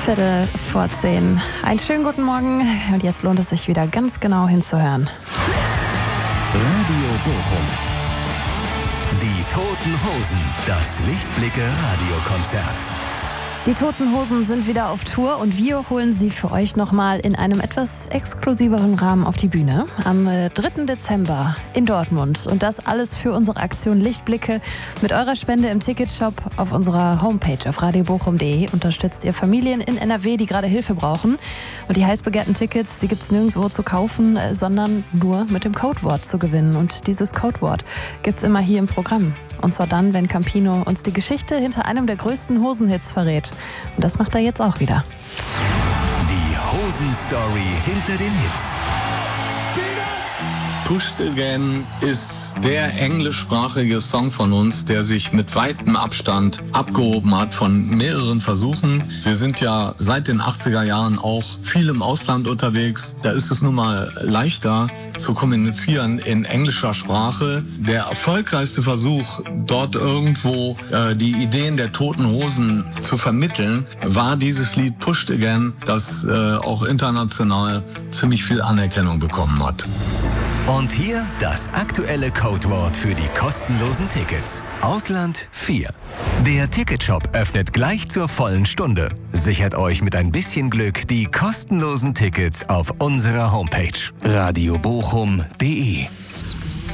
10:15. Einen schönen guten Morgen und jetzt lohnt es sich wieder ganz genau hinzuhören. Radio Bochum. Die Toten Hosen. Das Lichtblicke-Radiokonzert. Die Toten Hosen sind wieder auf Tour und wir holen sie für euch nochmal in einem etwas exklusiveren Rahmen auf die Bühne. Am 3. Dezember in Dortmund. Und das alles für unsere Aktion Lichtblicke. Mit eurer Spende im Ticketshop auf unserer Homepage auf radiobochum.de unterstützt ihr Familien in NRW, die gerade Hilfe brauchen. Und die heiß begehrten Tickets, die gibt es nirgendwo zu kaufen, sondern nur mit dem Codewort zu gewinnen. Und dieses Codewort gibt es immer hier im Programm. Und zwar dann, wenn Campino uns die Geschichte hinter einem der größten Hosenhits verrät. Und das macht er jetzt auch wieder. Die Hosen-Story hinter den Hits. Pushed Again ist der englischsprachige Song von uns, der sich mit weitem Abstand abgehoben hat von mehreren Versuchen. Wir sind ja seit den 80er Jahren auch viel im Ausland unterwegs. Da ist es nun mal leichter zu kommunizieren in englischer Sprache. Der erfolgreichste Versuch, dort irgendwo die Ideen der Toten Hosen zu vermitteln, war dieses Lied Pushed Again, das auch international ziemlich viel Anerkennung bekommen hat. Und hier das aktuelle Codewort für die kostenlosen Tickets. Ausland 4. Der Ticketshop öffnet gleich zur vollen Stunde. Sichert euch mit ein bisschen Glück die kostenlosen Tickets auf unserer Homepage radiobochum.de.